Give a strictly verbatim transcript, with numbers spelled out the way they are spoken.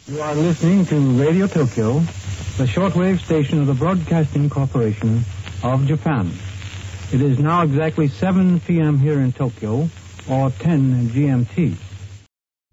You are listening to Radio Tokyo, the shortwave station of the Broadcasting Corporation of Japan. It is now exactly seven p.m. here in Tokyo, or ten G M T.